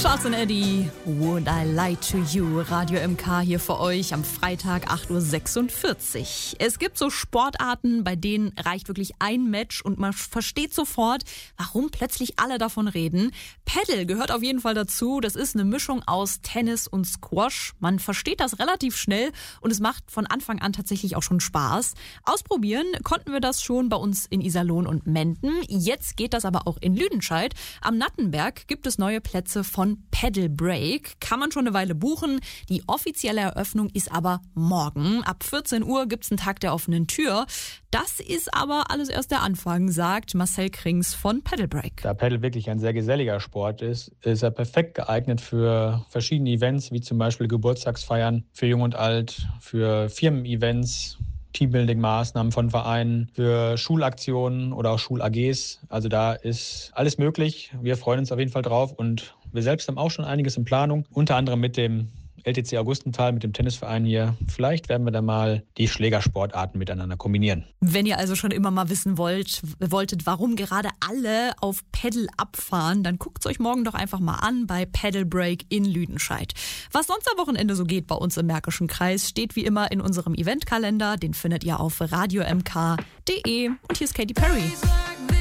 Charles & Eddie, Would I Lie to You? Radio MK hier für euch am Freitag 8.46 Uhr. Es gibt so Sportarten, bei denen reicht wirklich ein Match und man versteht sofort, warum plötzlich alle davon reden. Paddle gehört auf jeden Fall dazu. Das ist eine Mischung aus Tennis und Squash. Man versteht das relativ schnell und es macht von Anfang an tatsächlich auch schon Spaß. Ausprobieren konnten wir das schon bei uns in Iserlohn und Menden. Jetzt geht das aber auch in Lüdenscheid. Am Nattenberg gibt es neue Plätze von Paddle Break. Kann man schon eine Weile buchen. Die offizielle Eröffnung ist aber morgen. Ab 14 Uhr gibt's einen Tag der offenen Tür. Das ist aber alles erst der Anfang, sagt Marcel Krings von Paddle Break. Da Paddle wirklich ein sehr geselliger Sport ist er perfekt geeignet für verschiedene Events, wie zum Beispiel Geburtstagsfeiern für Jung und Alt, für Firmen-Events, Teambuilding-Maßnahmen von Vereinen, für Schulaktionen oder auch Schul-AGs. Also da ist alles möglich. Wir freuen uns auf jeden Fall drauf und wir selbst haben auch schon einiges in Planung, unter anderem mit dem LTC Augustenthal, mit dem Tennisverein hier. Vielleicht werden wir da mal die Schlägersportarten miteinander kombinieren. Wenn ihr also schon immer mal wissen wolltet, warum gerade alle auf Paddle abfahren, dann guckt es euch morgen doch einfach mal an bei Paddle Break in Lüdenscheid. Was sonst am Wochenende so geht bei uns im Märkischen Kreis, steht wie immer in unserem Eventkalender. Den findet ihr auf radiomk.de. Und hier ist Katy Perry.